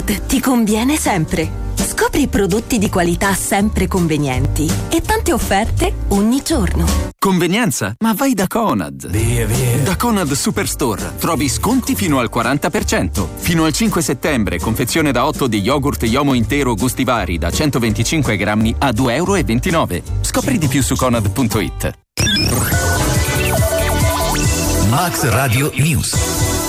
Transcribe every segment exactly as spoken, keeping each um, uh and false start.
Conad ti conviene sempre. Scopri prodotti di qualità sempre convenienti e tante offerte ogni giorno. Convenienza? Ma vai da Conad. Via, via. Da Conad Superstore trovi sconti fino al quaranta per cento. Fino al cinque settembre, confezione da otto di yogurt Yomo intero gusti vari da centoventicinque grammi a due e ventinove euro. Scopri di più su conad punto it. Max Radio News.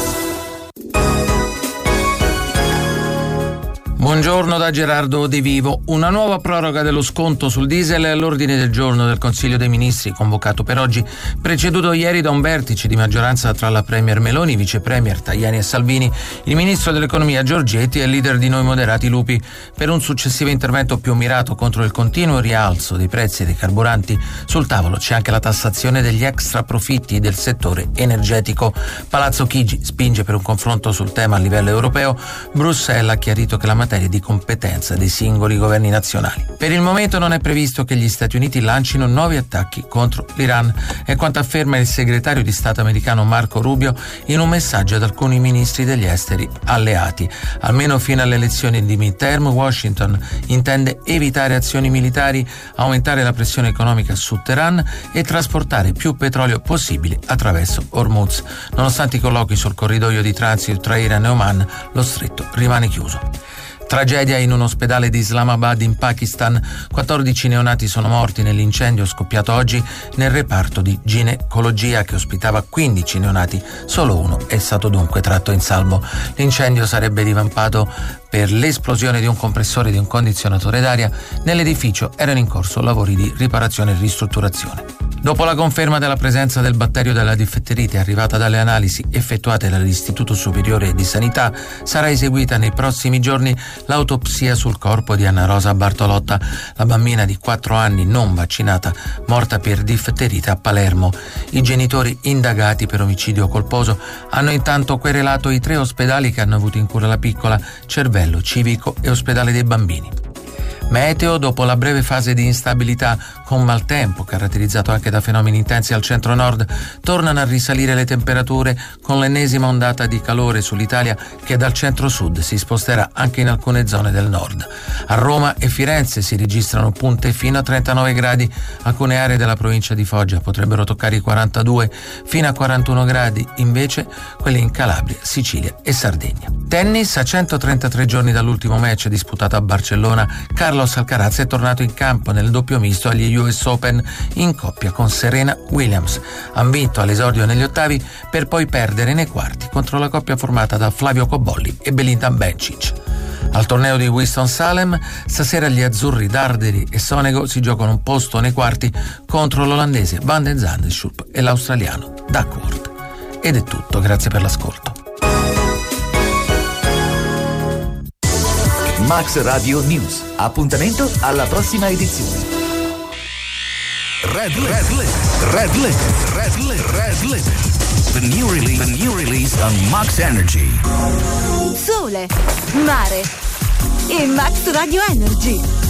Buongiorno da Gerardo De Vivo. Una nuova proroga dello sconto sul diesel è all'ordine del giorno del Consiglio dei Ministri, convocato per oggi, preceduto ieri da un vertice di maggioranza tra la Premier Meloni, Vice Premier Tajani e Salvini, il Ministro dell'Economia Giorgetti e il leader di Noi Moderati Lupi, per un successivo intervento più mirato contro il continuo rialzo dei prezzi dei carburanti. Sul tavolo c'è anche la tassazione degli extra profitti del settore energetico. Palazzo Chigi spinge per un confronto sul tema a livello europeo. Bruxelles ha chiarito che la materia di competenza dei singoli governi nazionali. Per il momento non è previsto che gli Stati Uniti lancino nuovi attacchi contro l'Iran, è quanto afferma il segretario di Stato americano Marco Rubio in un messaggio ad alcuni ministri degli esteri alleati. Almeno fino alle elezioni di midterm, Washington intende evitare azioni militari, aumentare la pressione economica su Teheran e trasportare più petrolio possibile attraverso Hormuz. Nonostante i colloqui sul corridoio di transito tra Iran e Oman, lo stretto rimane chiuso. Tragedia in un ospedale di Islamabad in Pakistan. quattordici neonati sono morti nell'incendio scoppiato oggi nel reparto di ginecologia che ospitava quindici neonati. Solo uno è stato dunque tratto in salvo. L'incendio sarebbe divampato per l'esplosione di un compressore di un condizionatore d'aria. Nell'edificio erano in corso lavori di riparazione e ristrutturazione. Dopo la conferma della presenza del batterio della difterite arrivata dalle analisi effettuate dall'Istituto Superiore di Sanità, sarà eseguita nei prossimi giorni l'autopsia sul corpo di Anna Rosa Bartolotta, la bambina di quattro anni non vaccinata, morta per difterite a Palermo. I genitori indagati per omicidio colposo hanno intanto querelato i tre ospedali che hanno avuto in cura la piccola, Cervello, Civico e Ospedale dei Bambini. Meteo, dopo la breve fase di instabilità con maltempo caratterizzato anche da fenomeni intensi al centro-nord, tornano a risalire le temperature con l'ennesima ondata di calore sull'Italia che dal centro-sud si sposterà anche in alcune zone del nord. A Roma e Firenze si registrano punte fino a trentanove gradi, alcune aree della provincia di Foggia potrebbero toccare i quarantadue fino a quarantuno gradi, invece quelle in Calabria, Sicilia e Sardegna. Tennis, a centotrentatré giorni dall'ultimo match disputato a Barcellona, Carlos Alcaraz è tornato in campo nel doppio misto agli U S Open in coppia con Serena Williams. Ha vinto all'esordio negli ottavi per poi perdere nei quarti contro la coppia formata da Flavio Cobolli e Belinda Bencic. Al torneo di Winston-Salem, stasera gli azzurri d'Arderi e Sonego si giocano un posto nei quarti contro l'olandese Van den Zandschulp e l'australiano Duckworth. Ed è tutto, grazie per l'ascolto. Max Radio News. Appuntamento alla prossima edizione. Red Red Red Red Red Red Red The new release, the new release on Max Energy. Sole, mare e Max Radio Energy.